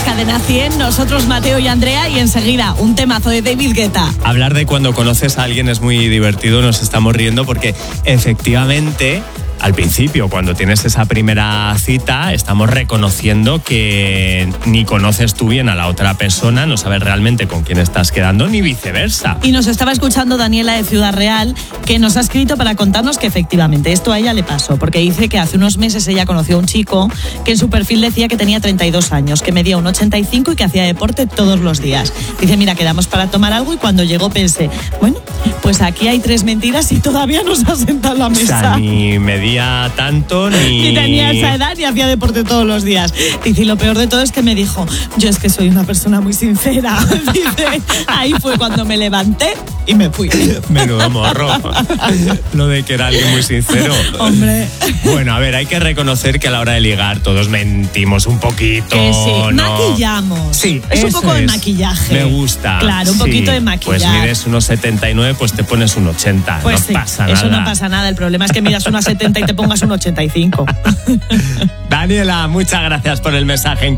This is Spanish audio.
Cadena 100, nosotros Mateo y Andrea, y enseguida un temazo de David Guetta. Hablar de cuando conoces a alguien es muy divertido, nos estamos riendo porque efectivamente al principio, cuando tienes esa primera cita, estamos reconociendo que ni conoces tú bien a la otra persona, no sabes realmente con quién estás quedando, ni viceversa. Y nos estaba escuchando Daniela de Ciudad Real, que nos ha escrito para contarnos que efectivamente esto a ella le pasó, porque dice que hace unos meses ella conoció a un chico que en su perfil decía que tenía 32 años, que medía 1,85 y que hacía deporte todos los días. Dice, mira, quedamos para tomar algo y cuando llegó pensé, bueno, pues aquí hay 3 mentiras y todavía nos ha sentado en la mesa. O sea, ni medía tanto, ni tenía esa edad, ni hacía deporte todos los días. Dice, y lo peor de todo es que me dijo, yo es que soy una persona muy sincera. Dice, ahí fue cuando me levanté y me fui. Menudo morro. Lo de que era alguien muy sincero. Hombre. Bueno, a ver, hay que reconocer que a la hora de ligar todos mentimos un poquito. Que sí, ¿no? Maquillamos. Sí, es un poco de maquillaje. Me gusta. Claro, un poquito de maquillaje. Pues mides 1,79, pues te pones 1,80. Pues no sí, pasa nada. Eso no pasa nada. El problema es que midas 1,70 y te pongas 1,85. Daniela, muchas gracias por el mensaje en